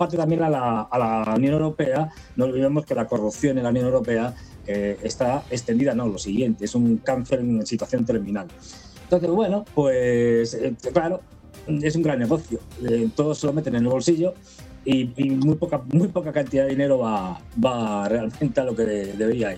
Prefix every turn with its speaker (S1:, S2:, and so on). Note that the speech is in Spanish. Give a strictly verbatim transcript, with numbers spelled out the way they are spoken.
S1: aparte también a la, a la Unión Europea, no olvidemos que la corrupción en la Unión Europea eh, está extendida, no, lo siguiente, es un cáncer en situación terminal. Entonces, bueno, pues eh, claro, es un gran negocio, eh, todos se lo meten en el bolsillo y, y muy, poca, muy poca cantidad de dinero va, va realmente a lo que de, debería ir.